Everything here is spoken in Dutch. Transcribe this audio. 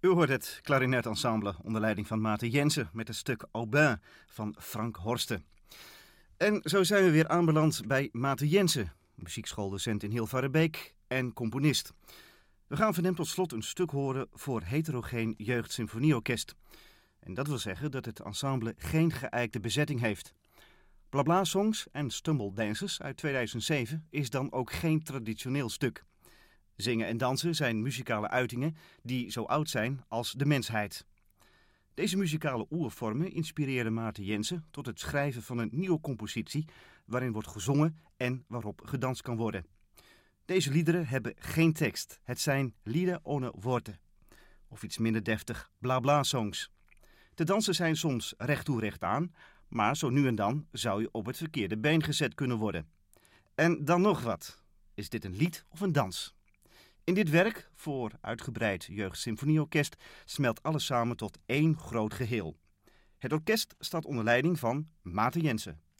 U hoort het klarinetensemble onder leiding van Maarten Jensen met het stuk Aubin van Frank Horsten. En zo zijn we weer aanbeland bij Maarten Jensen, muziekschooldocent in Hilvarenbeek en componist. We gaan van hem tot slot een stuk horen voor Heterogeen Jeugdsymfonieorkest. En dat wil zeggen dat het ensemble geen geëikte bezetting heeft. Blabla Songs en Stumble Dances uit 2007 is dan ook geen traditioneel stuk. Zingen en dansen zijn muzikale uitingen die zo oud zijn als de mensheid. Deze muzikale oervormen inspireren Maarten Jensen tot het schrijven van een nieuwe compositie waarin wordt gezongen en waarop gedanst kan worden. Deze liederen hebben geen tekst. Het zijn lieder ohne Worte. Of iets minder deftig, blabla songs. De dansen zijn soms recht toe recht aan, maar zo nu en dan zou je op het verkeerde been gezet kunnen worden. En dan nog wat. Is dit een lied of een dans? In dit werk, voor uitgebreid jeugdsymfonieorkest, smelt alles samen tot één groot geheel. Het orkest staat onder leiding van Maarten Jensen.